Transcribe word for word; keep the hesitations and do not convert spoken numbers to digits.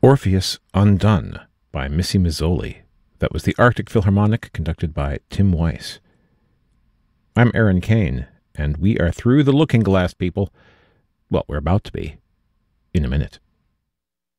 Orpheus Undone by Missy Mazzoli. That was the Arctic Philharmonic, conducted by Tim Weiss. I'm Aaron Kane, and we are through the looking glass, people. Well, we're about to be, in a minute.